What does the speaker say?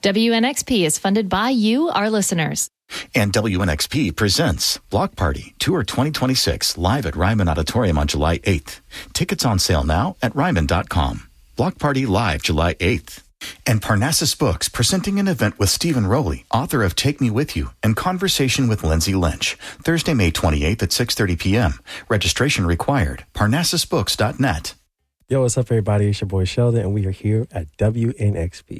WNXP is funded by you, our listeners. And WNXP presents Block Party Tour 2026 live at Ryman Auditorium on July 8th. Tickets on sale now at Ryman.com. Block Party live July 8th. And Parnassus Books presenting an event with Stephen Rowley, author of Take Me With You, and Conversation with Lindsay Lynch. Thursday, May 28th at 6:30 p.m. Registration required. Parnassusbooks.net. Yo, what's up, everybody? It's your boy Sheldon, and we are here at WNXP.